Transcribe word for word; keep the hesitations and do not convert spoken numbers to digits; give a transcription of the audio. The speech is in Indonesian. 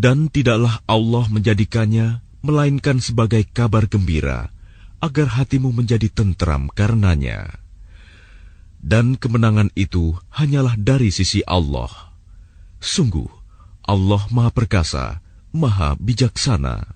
Dan tidaklah Allah menjadikannya melainkan sebagai kabar gembira, agar hatimu menjadi tentram karenanya. Dan kemenangan itu hanyalah dari sisi Allah. Sungguh, Allah Maha Perkasa, Maha Bijaksana.